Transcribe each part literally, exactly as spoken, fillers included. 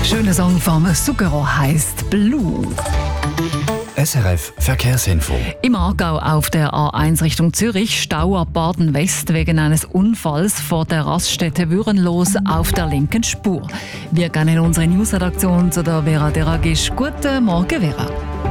schöner Song vom Zucchero heisst Blue. S R F Verkehrsinfo. Im Aargau auf der A eins Richtung Zürich, Stau ab Baden-West wegen eines Unfalls vor der Raststätte Würenlos auf der linken Spur. Wir gehen in unsere Newsredaktion zu der Vera Deragisch. Guten Morgen, Vera.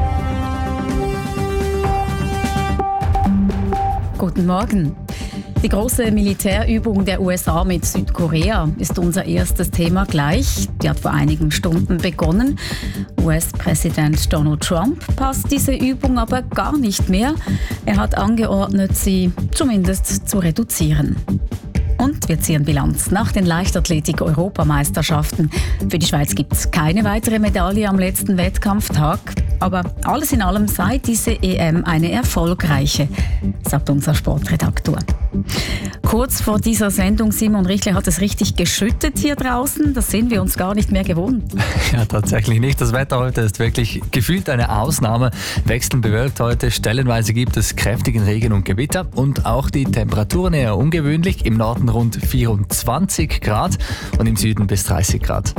Guten Morgen. Die große Militärübung der U S A mit Südkorea ist unser erstes Thema gleich. Die hat vor einigen Stunden begonnen. U S-Präsident Donald Trump passt diese Übung aber gar nicht mehr. Er hat angeordnet, sie zumindest zu reduzieren. Und wir ziehen Bilanz nach den Leichtathletik-Europameisterschaften. Für die Schweiz gibt es keine weitere Medaille am letzten Wettkampftag. Aber alles in allem sei diese E M eine erfolgreiche, sagt unser Sportredaktor. Kurz vor dieser Sendung, Simon Richle, hat es richtig geschüttet hier draußen. Das sind wir uns gar nicht mehr gewohnt. Ja, tatsächlich nicht. Das Wetter heute ist wirklich gefühlt eine Ausnahme. Wechselnd bewölkt heute. Stellenweise gibt es kräftigen Regen und Gewitter. Und auch die Temperaturen eher ungewöhnlich. Im Norden rund vierundzwanzig Grad und im Süden bis dreißig Grad.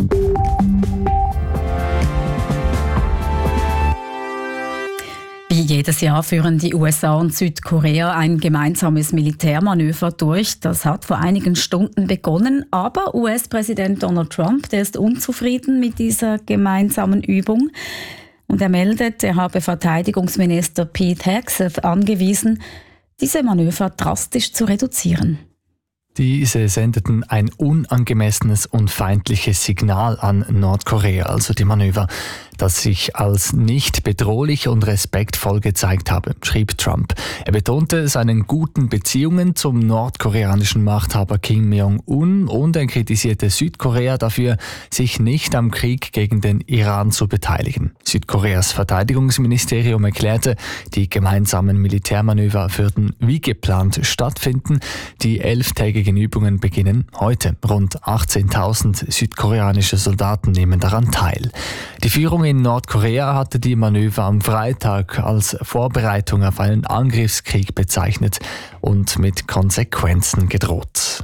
Wie jedes Jahr führen die U S A und Südkorea ein gemeinsames Militärmanöver durch. Das hat vor einigen Stunden begonnen, aber U S-Präsident Donald Trump, der ist unzufrieden mit dieser gemeinsamen Übung. Und er meldet, er habe Verteidigungsminister Pete Hegseth angewiesen, diese Manöver drastisch zu reduzieren. Diese sendeten ein unangemessenes und feindliches Signal an Nordkorea, also die Manöver, das sich als nicht bedrohlich und respektvoll gezeigt habe, schrieb Trump. Er betonte seinen guten Beziehungen zum nordkoreanischen Machthaber Kim Jong-un und er kritisierte Südkorea dafür, sich nicht am Krieg gegen den Iran zu beteiligen. Südkoreas Verteidigungsministerium erklärte, die gemeinsamen Militärmanöver würden wie geplant stattfinden. Die elftägigen Übungen beginnen heute. Rund achtzehntausend südkoreanische Soldaten nehmen daran teil. Die Führung in Nordkorea hatte die Manöver am Freitag als Vorbereitung auf einen Angriffskrieg bezeichnet und mit Konsequenzen gedroht.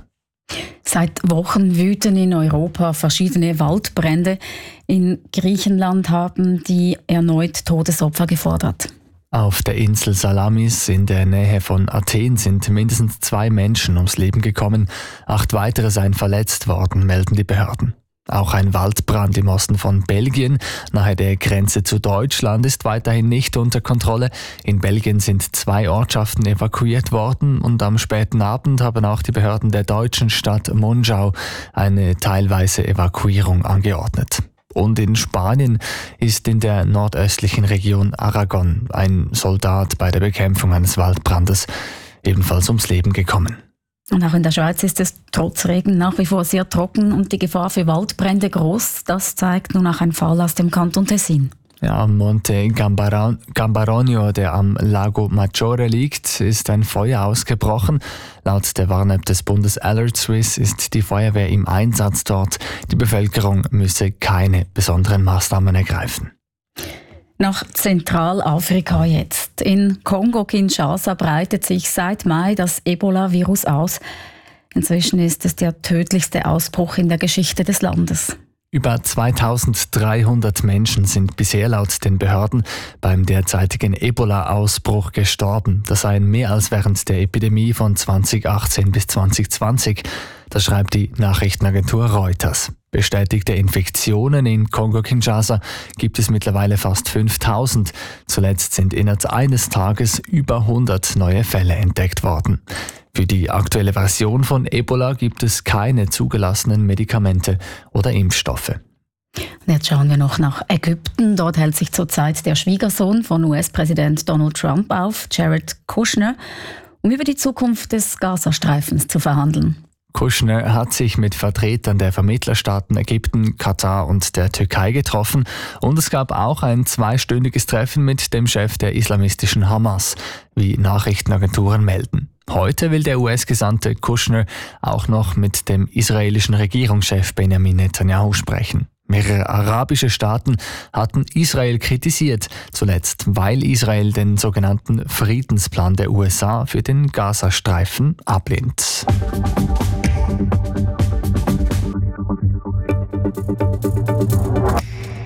Seit Wochen wüten in Europa verschiedene Waldbrände. In Griechenland haben die erneut Todesopfer gefordert. Auf der Insel Salamis in der Nähe von Athen sind mindestens zwei Menschen ums Leben gekommen. Acht weitere seien verletzt worden, melden die Behörden. Auch ein Waldbrand im Osten von Belgien, nahe der Grenze zu Deutschland, ist weiterhin nicht unter Kontrolle. In Belgien sind zwei Ortschaften evakuiert worden und am späten Abend haben auch die Behörden der deutschen Stadt Monschau eine teilweise Evakuierung angeordnet. Und in Spanien ist in der nordöstlichen Region Aragon ein Soldat bei der Bekämpfung eines Waldbrandes ebenfalls ums Leben gekommen. Und auch in der Schweiz ist es trotz Regen nach wie vor sehr trocken und die Gefahr für Waldbrände groß. Das zeigt nun auch ein Fall aus dem Kanton Tessin. Ja, am Monte Gambaron, Gambaronio, der am Lago Maggiore liegt, ist ein Feuer ausgebrochen. Laut der Warn-App des Bundes Alert Swiss ist die Feuerwehr im Einsatz dort. Die Bevölkerung müsse keine besonderen Maßnahmen ergreifen. Nach Zentralafrika jetzt. In Kongo-Kinshasa breitet sich seit Mai das Ebola-Virus aus. Inzwischen ist es der tödlichste Ausbruch in der Geschichte des Landes. Über zweitausenddreihundert Menschen sind bisher laut den Behörden beim derzeitigen Ebola-Ausbruch gestorben. Das seien mehr als während der Epidemie von zweitausendachtzehn bis zweitausendzwanzig. Das schreibt die Nachrichtenagentur Reuters. Bestätigte Infektionen in Kongo-Kinshasa gibt es mittlerweile fast fünftausend. Zuletzt sind innerhalb eines Tages über hundert neue Fälle entdeckt worden. Für die aktuelle Version von Ebola gibt es keine zugelassenen Medikamente oder Impfstoffe. Und jetzt schauen wir noch nach Ägypten. Dort hält sich zurzeit der Schwiegersohn von U S-Präsident Donald Trump auf, Jared Kushner, um über die Zukunft des Gazastreifens zu verhandeln. Kushner hat sich mit Vertretern der Vermittlerstaaten Ägypten, Katar und der Türkei getroffen und es gab auch ein zweistündiges Treffen mit dem Chef der islamistischen Hamas, wie Nachrichtenagenturen melden. Heute will der U S-Gesandte Kushner auch noch mit dem israelischen Regierungschef Benjamin Netanyahu sprechen. Mehrere arabische Staaten hatten Israel kritisiert, zuletzt weil Israel den sogenannten Friedensplan der U S A für den Gazastreifen ablehnt.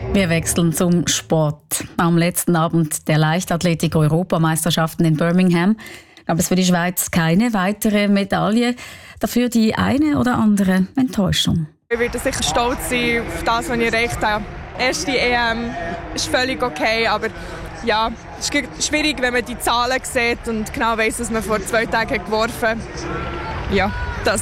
Wir wechseln zum Sport. Am letzten Abend der Leichtathletik-Europameisterschaften in Birmingham gab es für die Schweiz keine weitere Medaille. Dafür die eine oder andere Enttäuschung. Ich werde sicher stolz sein auf das, was ich erreicht habe. Erste E M ist völlig okay, aber ja, es ist schwierig, wenn man die Zahlen sieht und genau weiss, was man vor zwei Tagen geworfen hat. Ja, das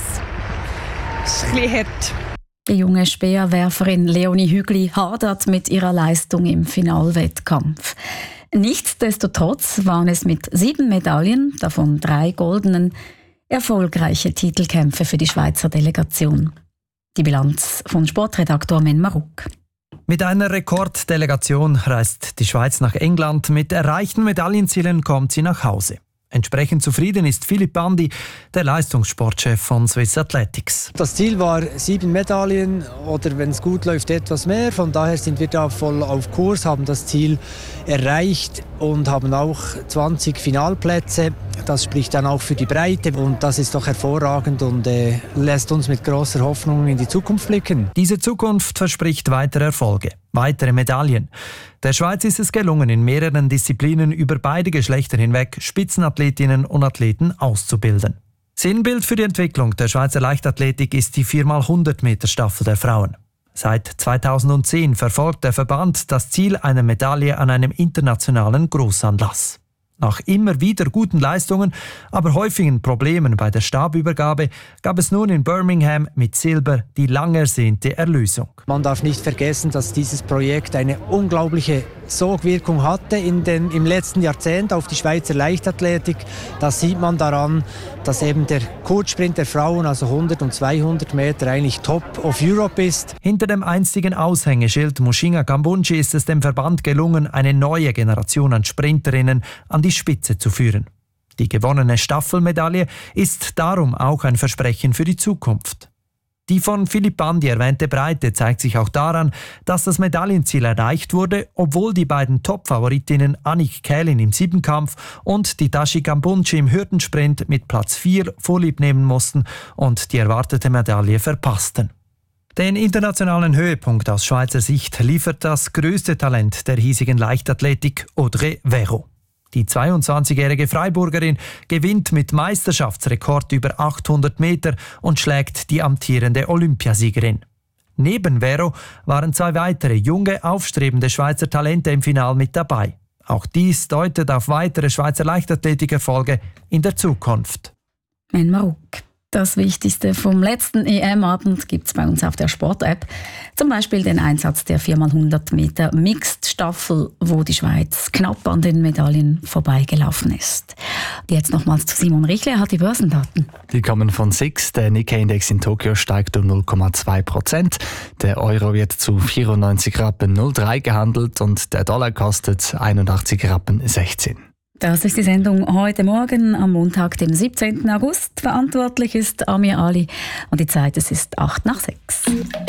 ist ein bisschen hart. Die junge Speerwerferin Leonie Hügli hadert mit ihrer Leistung im Finalwettkampf. Nichtsdestotrotz waren es mit sieben Medaillen, davon drei goldenen, erfolgreiche Titelkämpfe für die Schweizer Delegation. Die Bilanz von Sportredaktor Men Maruk. Mit einer Rekorddelegation reist die Schweiz nach England. Mit erreichten Medaillenzielen kommt sie nach Hause. Entsprechend zufrieden ist Philipp Bandi, der Leistungssportchef von Swiss Athletics. Das Ziel war sieben Medaillen oder wenn es gut läuft etwas mehr. Von daher sind wir da voll auf Kurs, haben das Ziel erreicht und haben auch zwanzig Finalplätze. Das spricht dann auch für die Breite und das ist doch hervorragend und äh, lässt uns mit großer Hoffnung in die Zukunft blicken. Diese Zukunft verspricht weitere Erfolge, weitere Medaillen. Der Schweiz ist es gelungen, in mehreren Disziplinen über beide Geschlechter hinweg Spitzenathletinnen und Athleten auszubilden. Sinnbild für die Entwicklung der Schweizer Leichtathletik ist die vier mal hundert Meter Staffel der Frauen. Seit zweitausendzehn verfolgt der Verband das Ziel einer Medaille an einem internationalen Großanlass. Nach immer wieder guten Leistungen, aber häufigen Problemen bei der Stabübergabe gab es nun in Birmingham mit Silber die lang ersehnte Erlösung. Man darf nicht vergessen, dass dieses Projekt eine unglaubliche Sogwirkung hatte in den, im letzten Jahrzehnt auf die Schweizer Leichtathletik. Das sieht man daran, dass eben der Kurzsprint der Frauen, also hundert und zweihundert Meter, eigentlich Top of Europe ist. Hinter dem einstigen Aushängeschild Mushinga Kambundji ist es dem Verband gelungen, eine neue Generation an Sprinterinnen an die Spitze zu führen. Die gewonnene Staffelmedaille ist darum auch ein Versprechen für die Zukunft. Die von Philipp Bandi erwähnte Breite zeigt sich auch daran, dass das Medaillenziel erreicht wurde, obwohl die beiden Top-Favoritinnen Annick Kählin im Siebenkampf und die Tashi Kambundji im Hürdensprint mit Platz vier vorlieb nehmen mussten und die erwartete Medaille verpassten. Den internationalen Höhepunkt aus Schweizer Sicht liefert das größte Talent der hiesigen Leichtathletik, Audrey Vero. Die zweiundzwanzigjährige Freiburgerin gewinnt mit Meisterschaftsrekord über achthundert Meter und schlägt die amtierende Olympiasiegerin. Neben Vero waren zwei weitere junge, aufstrebende Schweizer Talente im Finale mit dabei. Auch dies deutet auf weitere Schweizer Leichtathletikerfolge in der Zukunft. Men Maruk. Das Wichtigste vom letzten E M-Abend gibt es bei uns auf der Sport-App. Zum Beispiel den Einsatz der vier mal hundert Meter Mixed-Staffel, wo die Schweiz knapp an den Medaillen vorbeigelaufen ist. Jetzt nochmals zu Simon Richle, er hat die Börsendaten. Die kommen von S I X. Der Nikkei-Index in Tokio steigt um null Komma zwei Prozent. Der Euro wird zu vierundneunzig Rappen null Komma drei gehandelt und der Dollar kostet einundachtzig Rappen sechzehn. Das ist die Sendung heute Morgen am Montag, dem siebzehnten August. Verantwortlich ist Amir Ali und die Zeit, es ist acht nach sechs.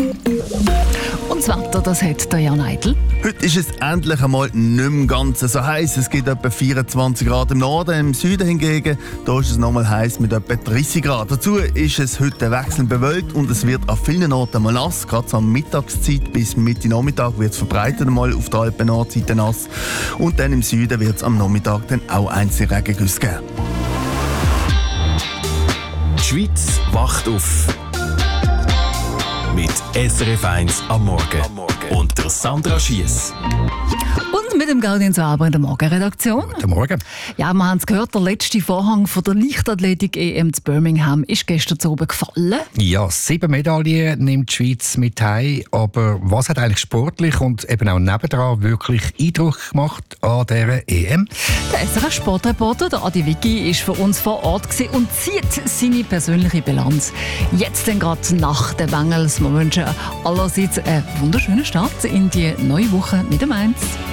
Und das Wetter, das hat der Jan Eitel. Heute ist es endlich einmal nicht mehr ganz so heiß. Es gibt etwa vierundzwanzig Grad im Norden, im Süden hingegen da ist es nochmal heiß mit etwa dreißig Grad. Dazu ist es heute wechselnd bewölkt und es wird an vielen Orten mal nass. Gerade zur Mittagszeit bis Mitte Nachmittag wird es verbreitet mal auf der Alpen-Nordseite nass. Und dann im Süden wird es am Nachmittag dann auch einzelne Regengüsse geben. Die Schweiz wacht auf. Mit S R F eins am Morgen. Und der Sandra Schiess. Und mit dem Gaudenz Saber in der Morgenredaktion. Guten Morgen. Ja, wir haben es gehört, der letzte Vorhang von der Leichtathletik-E M zu Birmingham ist gestern zu oben gefallen. Ja, sieben Medaillen nimmt die Schweiz mit heim. Aber was hat eigentlich sportlich und eben auch nebendran wirklich Eindruck gemacht an dieser E M? Der S R F-Sportreporter, der Adi Vicky, ist für uns vor Ort gewesen und zieht seine persönliche Bilanz. Jetzt dann gerade nach den Bengals. Wir wünschen allerseits einen wunderschönen Start in die neue Woche mit dem eins.